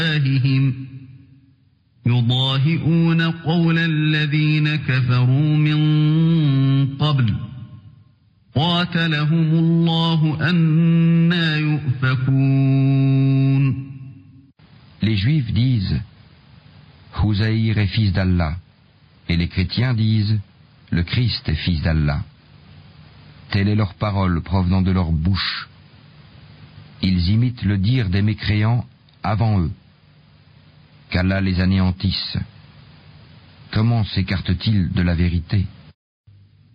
يضاهئون قول الذين كفروا من قبل قاتلهم الله أنى يؤفكون. Les Juifs disent Houzaïr est fils d'Allah, et les chrétiens disent le Christ est fils d'Allah. Telle est leur parole provenant de leur bouche. Ils imitent le dire des mécréants avant eux. Qu'Allah les anéantisse. Comment s'écartent-ils de la vérité ?